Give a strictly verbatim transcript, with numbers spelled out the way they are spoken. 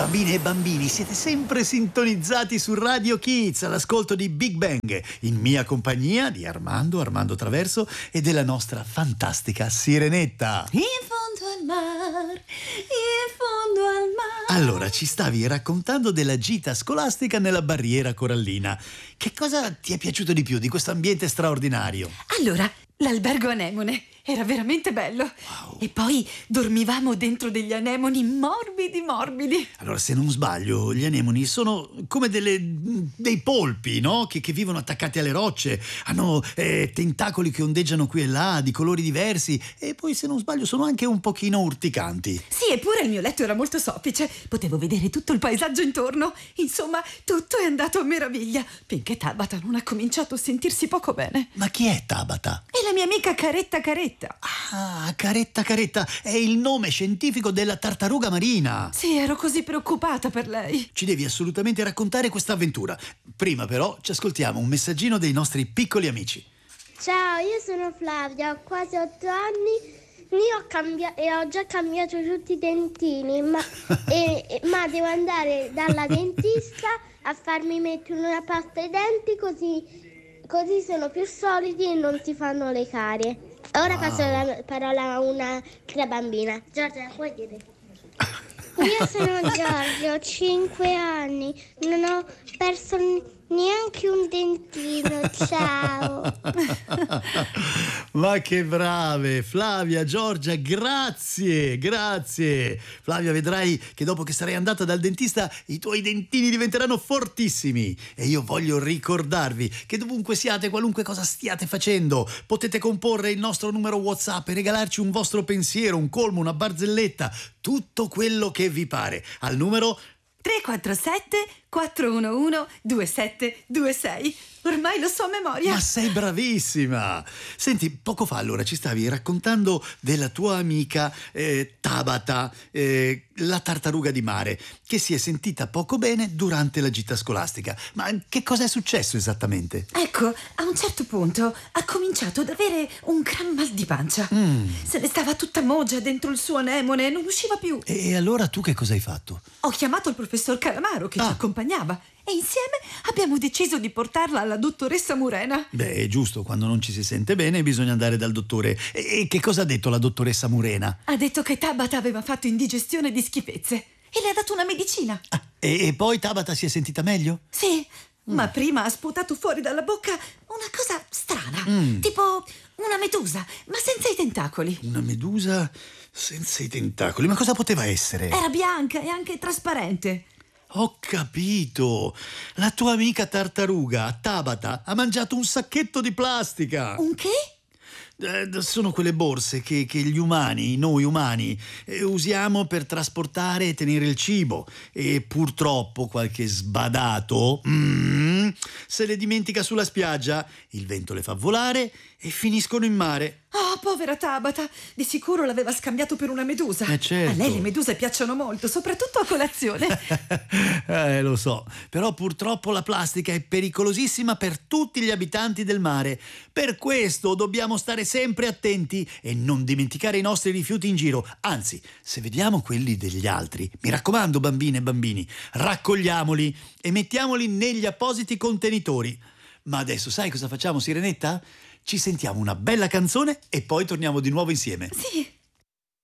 Bambine e bambini, siete sempre sintonizzati su Radio Kids all'ascolto di Big Bang, in mia compagnia di Armando, Armando Traverso e della nostra fantastica Sirenetta. In fondo al mar, in fondo al mar. Allora, ci stavi raccontando della gita scolastica nella barriera corallina. Che cosa ti è piaciuto di più di questo ambiente straordinario? Allora, l'albergo anemone era veramente bello. Wow. E poi dormivamo dentro degli anemoni morbidi morbidi. Allora, se non sbaglio, gli anemoni sono come delle, dei polpi, no? Che, che vivono attaccati alle rocce. Hanno eh, tentacoli che ondeggiano qui e là, di colori diversi. E poi, se non sbaglio, sono anche un pochino urticanti. Sì, eppure il mio letto era molto soffice. Potevo vedere tutto il paesaggio intorno. Insomma, tutto è andato a meraviglia, finché Tabata non ha cominciato a sentirsi poco bene. Ma chi è Tabata? È la mia amica Caretta Caretta. Ah, Caretta Caretta, è il nome scientifico della tartaruga marina. Sì, ero così preoccupata per lei. Ci devi assolutamente raccontare questa avventura. Prima però ci ascoltiamo un messaggino dei nostri piccoli amici. Ciao, io sono Flavia, ho quasi otto anni. Io ho, cambia- e ho già cambiato tutti i dentini, ma, e, e- ma devo andare dalla dentista a farmi mettere una pasta ai denti così, così sono più solidi e non si fanno le carie. Ora Wow. passo la parola a un'altra bambina. Giorgia, puoi dire? Io sono Giorgio, ho cinque anni, non ho perso n- neanche un dentino, ciao. Ma che brave, Flavia, Giorgia, grazie, grazie. Flavia, vedrai che dopo che sarai andata dal dentista i tuoi dentini diventeranno fortissimi. E io voglio ricordarvi che dovunque siate, qualunque cosa stiate facendo, potete comporre il nostro numero WhatsApp e regalarci un vostro pensiero, un colmo, una barzelletta, tutto quello che vi pare, al numero tre quattro sette quattro uno uno due sette due sei. Ormai lo so a memoria. Ma sei bravissima! Senti, poco fa allora ci stavi raccontando della tua amica eh, Tabata, eh, la tartaruga di mare, che si è sentita poco bene durante la gita scolastica. Ma che cosa è successo esattamente? Ecco, a un certo punto ha cominciato ad avere un gran mal di pancia. Mm. Se ne stava tutta mogia dentro il suo anemone e non usciva più. E, e allora tu che cosa hai fatto? Ho chiamato il professor Calamaro che Ah. ci accompagnava e insieme abbiamo deciso di portarla alla dottoressa Murena. Beh, è giusto, quando non ci si sente bene bisogna andare dal dottore. E, e che cosa ha detto la dottoressa Murena? Ha detto che Tabata aveva fatto indigestione di schifezze e le ha dato una medicina. Ah, e, e poi Tabata si è sentita meglio? Sì, ma prima ha sputato fuori dalla bocca una cosa strana, Mm. tipo una medusa, ma senza i tentacoli. Una medusa senza i tentacoli. Ma cosa poteva essere? Era bianca e anche trasparente. Ho capito! La tua amica tartaruga, Tabata, ha mangiato un sacchetto di plastica! Un che? Eh, sono quelle borse che, che gli umani, noi umani, eh, usiamo per trasportare e tenere il cibo. E purtroppo qualche sbadato mm, se le dimentica sulla spiaggia, il vento le fa volare e finiscono in mare. Oh, povera Tabata, di sicuro l'aveva scambiato per una medusa. Eh, certo. A lei le meduse piacciono molto, soprattutto a colazione. Eh, lo so, però purtroppo la plastica è pericolosissima per tutti gli abitanti del mare. Per questo dobbiamo stare sempre attenti e non dimenticare i nostri rifiuti in giro. Anzi, se vediamo quelli degli altri, mi raccomando, bambine e bambini, raccogliamoli e mettiamoli negli appositi contenitori. Ma adesso sai cosa facciamo, Sirenetta? Ci sentiamo una bella canzone e poi torniamo di nuovo insieme. Sì.